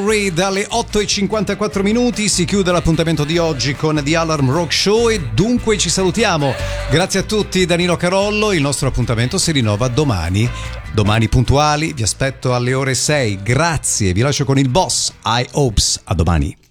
Dalle 8:54 si chiude l'appuntamento di oggi con The Alarm Rock Show e dunque ci salutiamo. Grazie a tutti, Danilo Carollo. Il nostro appuntamento si rinnova domani puntuali, vi aspetto alle ore 6. Grazie, vi lascio con il boss I Hopes. A domani.